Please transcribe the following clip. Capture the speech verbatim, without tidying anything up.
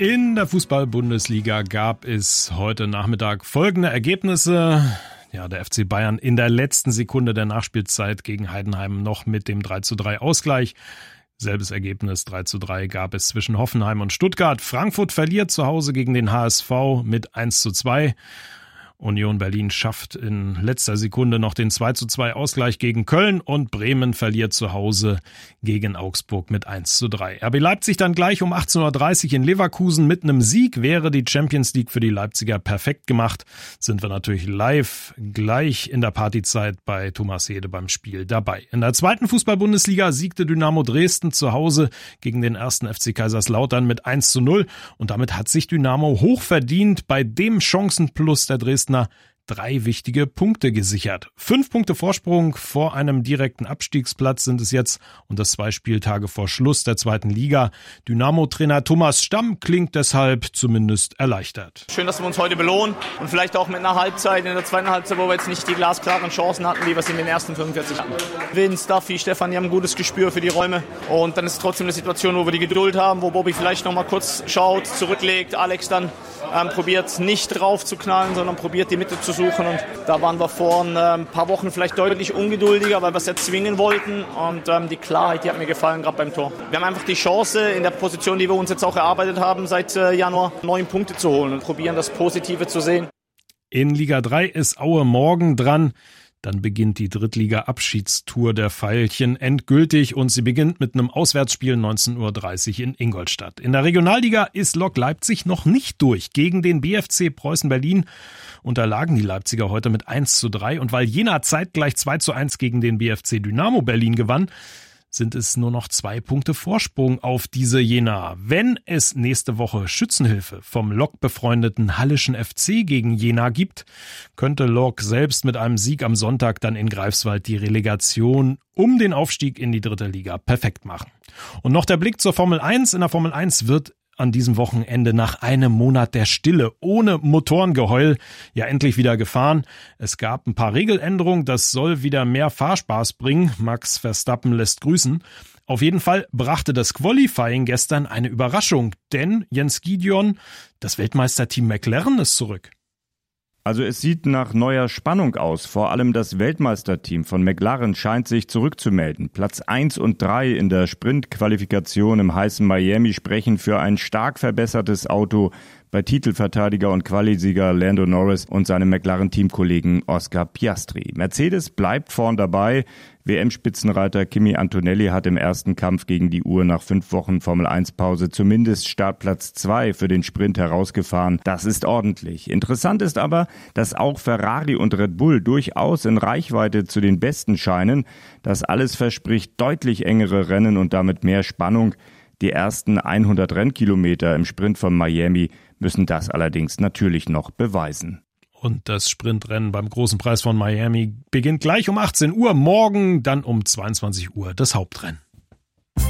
In der Fußball-Bundesliga gab es heute Nachmittag folgende Ergebnisse. Ja, der F C Bayern in der letzten Sekunde der Nachspielzeit gegen Heidenheim noch mit dem drei zu drei Ausgleich. Selbes Ergebnis, drei zu drei, gab es zwischen Hoffenheim und Stuttgart. Frankfurt verliert zu Hause gegen den H S V mit eins zu zwei. Union Berlin schafft in letzter Sekunde noch den zwei zu zwei Ausgleich gegen Köln und Bremen verliert zu Hause gegen Augsburg mit eins zu drei. R B Leipzig dann gleich um achtzehn Uhr dreißig in Leverkusen. Mit einem Sieg wäre die Champions League für die Leipziger perfekt gemacht. Sind wir natürlich live gleich in der Partyzeit bei Thomas Hede beim Spiel dabei. In der zweiten Fußball-Bundesliga siegte Dynamo Dresden zu Hause gegen den ersten F C Kaiserslautern mit eins zu null. Und damit hat sich Dynamo hochverdient bei dem Chancenplus der Dresden drei wichtige Punkte gesichert. Fünf Punkte Vorsprung vor einem direkten Abstiegsplatz sind es jetzt und das zwei Spieltage vor Schluss der zweiten Liga. Dynamo-Trainer Thomas Stamm klingt deshalb zumindest erleichtert. Schön, dass wir uns heute belohnen und vielleicht auch mit einer Halbzeit, in der zweiten Halbzeit, wo wir jetzt nicht die glasklaren Chancen hatten, wie wir es in den ersten fünfundvierzig hatten. Vince, Duffy, Stefan, die haben ein gutes Gespür für die Räume und dann ist es trotzdem eine Situation, wo wir die Geduld haben, wo Bobby vielleicht noch mal kurz schaut, zurücklegt, Alex dann ähm, probiert nicht drauf zu knallen, sondern probiert die Mitte zu suchen. Und da waren wir vor ein paar Wochen vielleicht deutlich ungeduldiger, weil wir es jetzt zwingen wollten. Und ähm, die Klarheit, die hat mir gefallen, gerade beim Tor. Wir haben einfach die Chance, in der Position, die wir uns jetzt auch erarbeitet haben, seit äh, Januar neun Punkte zu holen und probieren, das Positive zu sehen. In Liga drei ist Aue morgen dran. Dann beginnt die Drittliga-Abschiedstour der Veilchen endgültig und sie beginnt mit einem Auswärtsspiel neunzehn Uhr dreißig in Ingolstadt. In der Regionalliga ist Lok Leipzig noch nicht durch. Gegen den B F C Preußen Berlin unterlagen die Leipziger heute mit eins zu drei und weil Jena zeitgleich zwei zu eins gegen den B F C Dynamo Berlin gewann, sind es nur noch zwei Punkte Vorsprung auf diese Jena. Wenn es nächste Woche Schützenhilfe vom Lok befreundeten Hallischen F C gegen Jena gibt, könnte Lok selbst mit einem Sieg am Sonntag dann in Greifswald die Relegation um den Aufstieg in die dritte Liga perfekt machen. Und noch der Blick zur Formel eins. In der Formel eins wird an diesem Wochenende nach einem Monat der Stille ohne Motorengeheul ja endlich wieder gefahren. Es gab ein paar Regeländerungen, das soll wieder mehr Fahrspaß bringen. Max Verstappen lässt grüßen. Auf jeden Fall brachte das Qualifying gestern eine Überraschung, denn Jens Gideon, das Weltmeisterteam McLaren, ist zurück. Also es sieht nach neuer Spannung aus. Vor allem das Weltmeisterteam von McLaren scheint sich zurückzumelden. Platz eins und drei in der Sprintqualifikation im heißen Miami sprechen für ein stark verbessertes Auto bei Titelverteidiger und Qualisieger Lando Norris und seinem McLaren-Teamkollegen Oscar Piastri. Mercedes bleibt vorn dabei. W M-Spitzenreiter Kimi Antonelli hat im ersten Kampf gegen die Uhr nach fünf Wochen Formel eins Pause zumindest Startplatz zwei für den Sprint herausgefahren. Das ist ordentlich. Interessant ist aber, dass auch Ferrari und Red Bull durchaus in Reichweite zu den Besten scheinen. Das alles verspricht deutlich engere Rennen und damit mehr Spannung. Die ersten hundert Rennkilometer im Sprint von Miami müssen das allerdings natürlich noch beweisen. Und das Sprintrennen beim Großen Preis von Miami beginnt gleich um achtzehn Uhr, morgen dann um zweiundzwanzig Uhr das Hauptrennen.